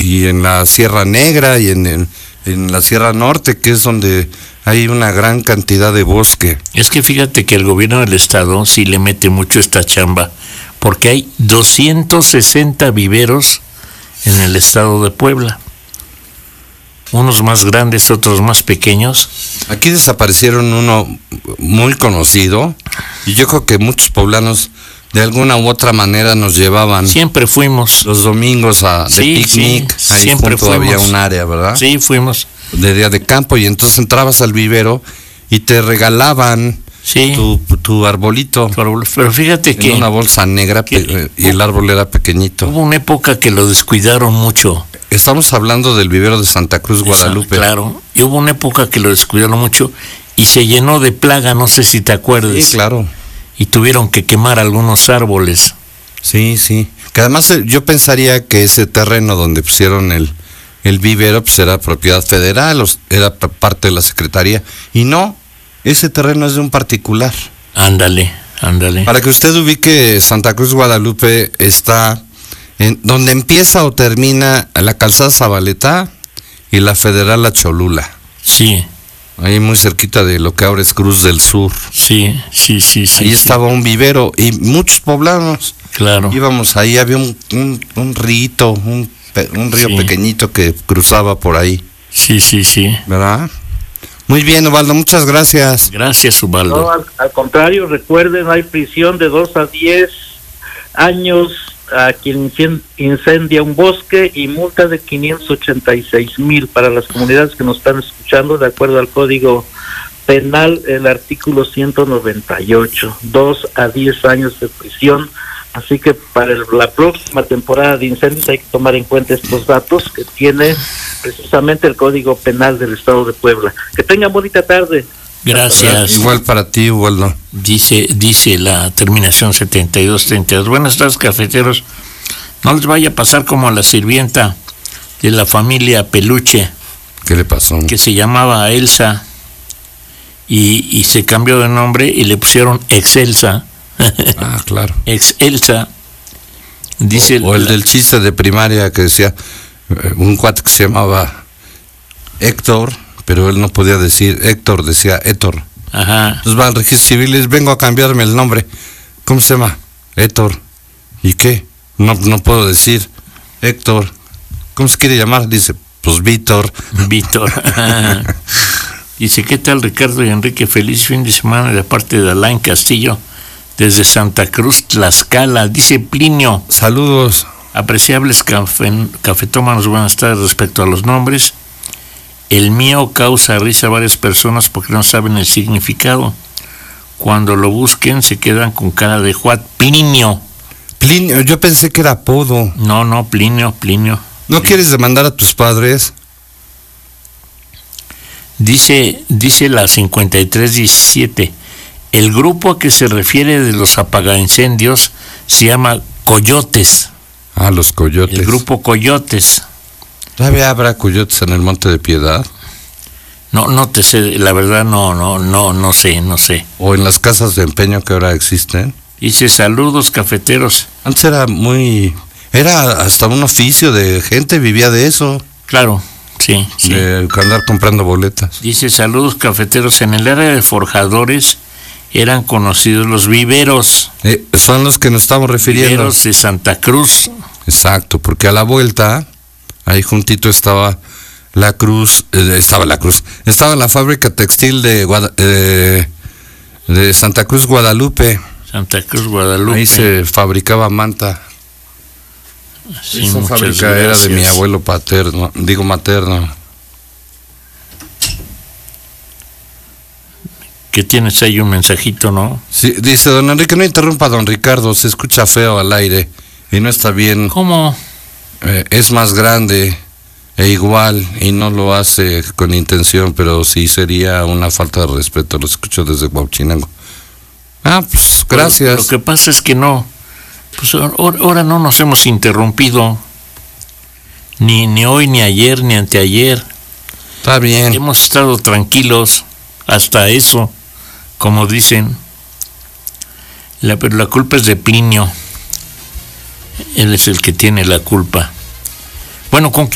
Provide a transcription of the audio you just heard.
y en la Sierra Negra y en la Sierra Norte, que es donde hay una gran cantidad de bosque. Es que fíjate que el gobierno del estado sí le mete mucho esta chamba, porque hay 260 viveros en el estado de Puebla. Unos más grandes, otros más pequeños. Aquí desaparecieron uno muy conocido, y yo creo que muchos poblanos de alguna u otra manera nos llevaban. Siempre fuimos. Los domingos de picnic, sí, ahí siempre junto fuimos. había un área, ¿verdad? Sí, fuimos. De día de campo, y entonces entrabas al vivero y te regalaban tu arbolito. Pero fíjate que en una bolsa negra y el árbol era pequeñito. Hubo una época que lo descuidaron mucho. Estamos hablando del vivero de Santa Cruz, Guadalupe. Claro, y hubo una época que lo descuidaron mucho y se llenó de plaga, no sé si te acuerdas. Sí, claro. Y tuvieron que quemar algunos árboles. Sí. Que además yo pensaría que ese terreno donde pusieron el vivero pues era propiedad federal, era parte de la Secretaría. Y no, ese terreno es de un particular. Ándale. Para que usted ubique, Santa Cruz, Guadalupe está en donde empieza o termina la calzada Zabaleta y la Federal La Cholula. Sí. Ahí muy cerquita de lo que ahora es Cruz del Sur. Sí. Ahí estaba un vivero y muchos poblanos. Claro. Íbamos ahí, había un rito, un río pequeñito que cruzaba por ahí. Sí. ¿Verdad? Muy bien, Ubaldo, muchas gracias. Gracias, Ubaldo. No, al contrario, recuerden, hay prisión de 2 a 10 años a quien incendia un bosque y multa de 586,000 para las comunidades que nos están escuchando, de acuerdo al Código Penal, el artículo 198, 2 a 10 años de prisión. Así que para la próxima temporada de incendios hay que tomar en cuenta estos datos que tiene precisamente el Código Penal del Estado de Puebla. Que tengan bonita tarde. Gracias. Igual para ti, Ubaldo. Dice la terminación 7232. Buenas tardes, cafeteros. No les vaya a pasar como a la sirvienta de la familia Peluche. ¿Qué le pasó? Que se llamaba Elsa y se cambió de nombre y le pusieron Excelsa. Ah, claro. Excelsa. Dice o el del chiste de primaria que decía un cuate que se llamaba Héctor, pero él no podía decir Héctor, decía Héctor. Ajá. Entonces va al registro civil y dice, vengo a cambiarme el nombre. ¿Cómo se llama? Héctor. ¿Y qué? No puedo decir Héctor. ¿Cómo se quiere llamar? Dice, pues Víctor. Dice, ¿qué tal, Ricardo y Enrique? Feliz fin de semana de parte de Alain Castillo, desde Santa Cruz, Tlaxcala. Dice Plinio. Saludos. Apreciables cafetómanos, buenas tardes. Respecto a los nombres, el mío causa risa a varias personas porque no saben el significado. Cuando lo busquen se quedan con cara de Juan. Plinio, yo pensé que era apodo. No, Plinio. ¿No quieres demandar a tus padres? Dice la 5317. El grupo a que se refiere de los apagaincendios se llama Coyotes. Ah, los Coyotes. El grupo Coyotes. ¿Todavía habrá coyotes en el Monte de Piedad? No te sé, la verdad no sé. ¿O en las casas de empeño que ahora existen? Dice, saludos, cafeteros. Antes era hasta un oficio de gente, vivía de eso. Claro, sí. De andar comprando boletas. Dice, saludos, cafeteros. En el área de forjadores eran conocidos los viveros. Son los que nos estamos refiriendo. Viveros de Santa Cruz. Exacto, porque a la vuelta, ahí juntito estaba la cruz, estaba la fábrica textil de Santa Cruz, Guadalupe. Santa Cruz, Guadalupe. Ahí se fabricaba manta. Sí, esa fábrica era de mi abuelo materno. ¿Qué tienes ahí? Un mensajito, ¿no? Sí, dice don Enrique, no interrumpa a don Ricardo, se escucha feo al aire y no está bien. ¿Cómo? Es más grande e igual y no lo hace con intención, pero sí sería una falta de respeto. Lo escucho desde Huauchinango. Pues gracias. Lo que pasa es que no, pues ahora no nos hemos interrumpido, ni hoy, ni ayer, ni anteayer. Está bien. Hemos estado tranquilos hasta eso, como dicen. Pero la culpa es de Plinio. Él es el que tiene la culpa. Bueno, ¿con qué